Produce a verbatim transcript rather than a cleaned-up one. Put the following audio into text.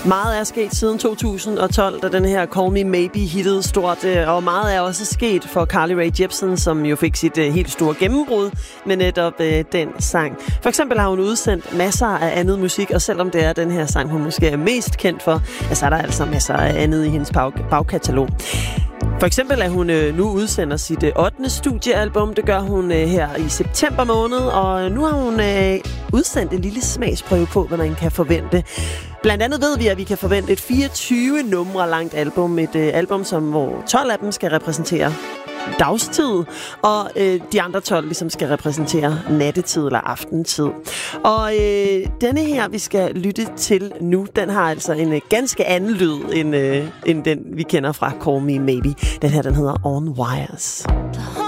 Meget er sket siden to tusind og tolv, da den her Call Me Maybe hittede stort, og meget er også sket for Carly Rae Jepsen, som jo fik sit helt store gennembrud med netop øh, den sang. For eksempel har hun udsendt masser af andet musik, og selvom det er den her sang, hun måske er mest kendt for, ja, så er der altså masser af andet i hendes bag- bagkatalog. For eksempel er hun øh, nu udsender sit øh, ottende studiealbum. Det gør hun øh, her i september måned, og nu har hun øh, udsendt en lille smagsprøve på, hvad man kan forvente. Blandt andet ved vi, at vi kan forvente et fireogtyve numre langt album. Et øh, album, som hvor tolv af dem skal repræsentere dagstid, og øh, de andre tolv ligesom skal repræsentere nattetid eller aftentid. Og øh, denne her, vi skal lytte til nu, den har altså en øh, ganske anden lyd, end, øh, end den, vi kender fra Call Me Maybe. Den her, den hedder On Wires.